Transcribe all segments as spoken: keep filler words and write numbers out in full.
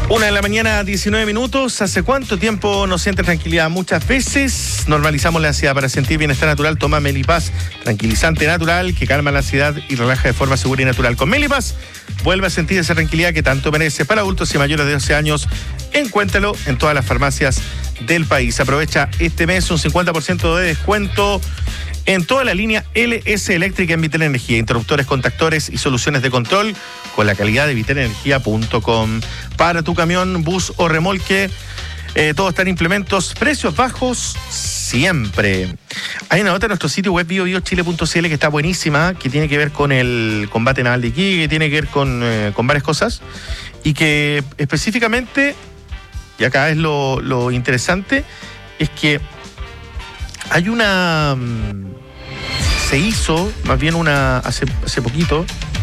Una de la mañana, diecinueve minutos. ¿Hace cuánto tiempo no sientes tranquilidad? Muchas veces. Normalizamos la ansiedad. Para sentir bienestar natural, toma Melipaz, tranquilizante natural que calma la ansiedad y relaja de forma segura y natural. Con Melipaz, vuelve a sentir esa tranquilidad que tanto merece. Para adultos y mayores de doce años, encuéntralo en todas las farmacias del país. Aprovecha este mes un cincuenta por ciento de descuento en toda la línea L S eléctrica en Vitel Energía, interruptores, contactores y soluciones de control con la calidad de vitel energía punto com. Para tu camión, bus o remolque, eh, todo está en implementos, precios bajos siempre. Hay una nota en nuestro sitio web bio bio chile punto c l que está buenísima, que tiene que ver con el combate naval de Iquique, que tiene que ver con, eh, con varias cosas, y que específicamente, y acá es lo, lo interesante, es que hay una... Se hizo, más bien una hace, hace poquito,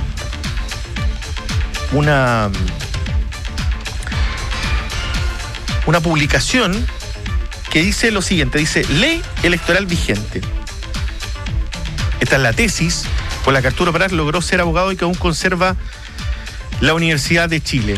una, una publicación que dice lo siguiente, dice Ley Electoral Vigente. Esta es la tesis por la que Arturo Prat logró ser abogado y que aún conserva la Universidad de Chile.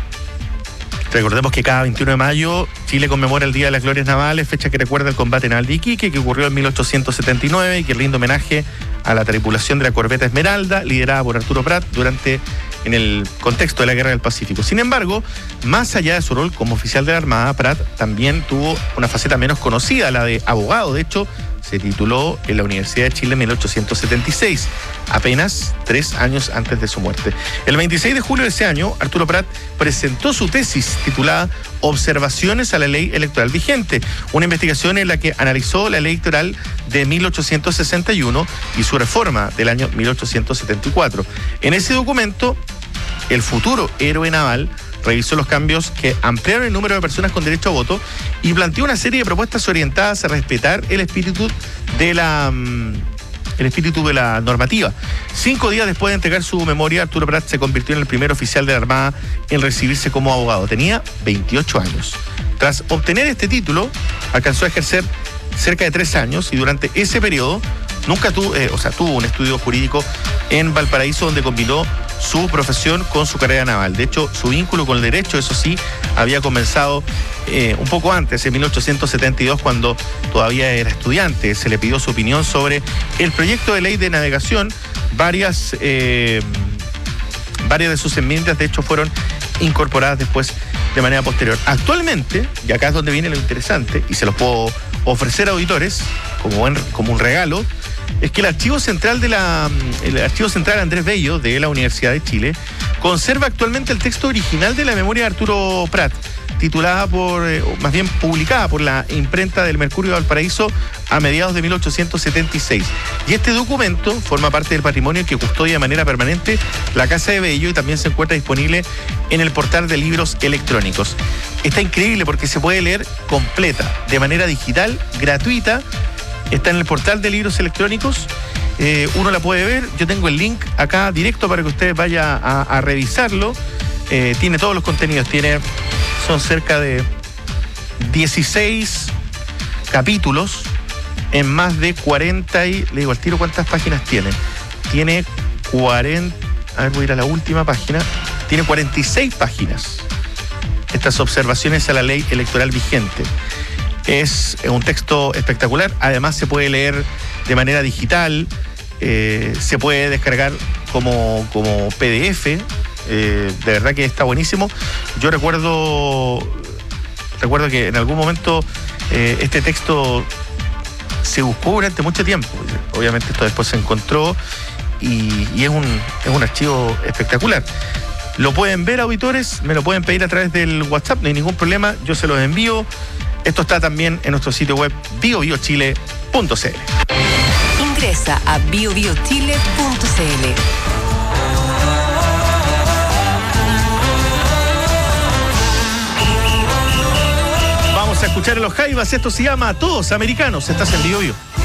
Recordemos que cada veintiuno de mayo Chile conmemora el Día de las Glorias Navales, fecha que recuerda el combate naval de Iquique, que ocurrió en mil ochocientos setenta y nueve y que rinde homenaje a la tripulación de la corbeta Esmeralda, liderada por Arturo Prat durante en el contexto de la Guerra del Pacífico. Sin embargo, más allá de su rol como oficial de la Armada, Prat también tuvo una faceta menos conocida, la de abogado. De hecho, se tituló en la Universidad de Chile en mil ochocientos setenta y seis, apenas tres años antes de su muerte. El veintiséis de julio de ese año, Arturo Prat presentó su tesis titulada Observaciones a la Ley Electoral Vigente, una investigación en la que analizó la Ley Electoral de mil ochocientos sesenta y uno y su reforma del año mil ochocientos setenta y cuatro. En ese documento, el futuro héroe naval revisó los cambios que ampliaron el número de personas con derecho a voto y planteó una serie de propuestas orientadas a respetar el espíritu de la, el espíritu de la normativa. Cinco días después de entregar su memoria, Arturo Prat se convirtió en el primer oficial de la Armada en recibirse como abogado. Tenía veintiocho años. Tras obtener este título, alcanzó a ejercer cerca de tres años y durante ese periodo nunca tuvo, eh, o sea, tuvo un estudio jurídico en Valparaíso donde combinó su profesión con su carrera naval. De hecho, su vínculo con el derecho, eso sí, había comenzado eh, un poco antes, en mil ochocientos setenta y dos, cuando todavía era estudiante. Se le pidió su opinión sobre el proyecto de ley de navegación. Varias, eh, varias de sus enmiendas, de hecho, fueron incorporadas después de manera posterior. Actualmente, y acá es donde viene lo interesante, y se los puedo ofrecer a auditores como, buen, como un regalo, es que el archivo central de la el archivo central Andrés Bello de la Universidad de Chile conserva actualmente el texto original de la memoria de Arturo Prat, titulada por, eh, más bien publicada por la imprenta del Mercurio de Valparaíso a mediados de mil ochocientos setenta y seis. Y este documento forma parte del patrimonio que custodia de manera permanente la Casa de Bello y también se encuentra disponible en el portal de libros electrónicos. Está increíble porque se puede leer completa, de manera digital, gratuita. Está en el portal de libros electrónicos, eh, uno la puede ver. Yo tengo el link acá directo para que usted vaya a, a revisarlo. Eh, tiene todos los contenidos, tiene, son cerca de dieciséis capítulos en más de cuarenta y, le digo al tiro cuántas páginas tiene. Tiene cuarenta, a ver, voy a ir a la última página, tiene cuarenta y seis páginas. Estas observaciones a la ley electoral vigente. Es un texto espectacular, además se puede leer de manera digital, eh, se puede descargar como, como P D F, eh, de verdad que está buenísimo. Yo recuerdo, recuerdo que en algún momento eh, este texto se buscó durante mucho tiempo, obviamente esto después se encontró y, y es, un, es un archivo espectacular. Lo pueden ver, auditores, me lo pueden pedir a través del WhatsApp, no hay ningún problema, yo se los envío. Esto está también en nuestro sitio web bio bio chile punto c l. Ingresa a bio bio chile punto c l. Vamos a escuchar a los Jaivas, esto se llama Todos Americanos, estás en Bio Bio.